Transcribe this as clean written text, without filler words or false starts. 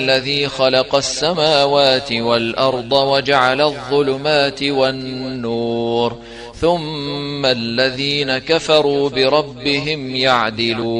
الذي خلق السماوات والأرض وجعل الظلمات والنور ثم الذين كفروا بربهم يعدلون